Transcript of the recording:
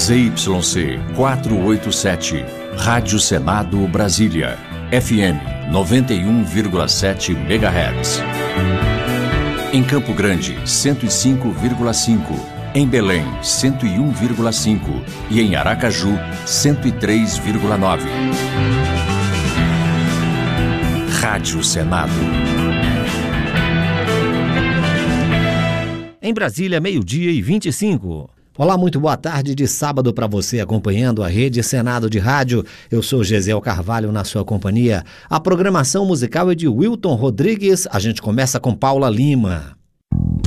ZYC 487, Rádio Senado Brasília, FM 91,7 MHz. Em Campo Grande, 105,5. Em Belém, 101,5. E em Aracaju, 103,9. Rádio Senado. Em Brasília, 12:25. Olá, muito boa tarde de sábado para você acompanhando a Rede Senado de Rádio. Eu sou Gesiel Carvalho na sua companhia. A programação musical é de Wilton Rodrigues. A gente começa com Paula Lima.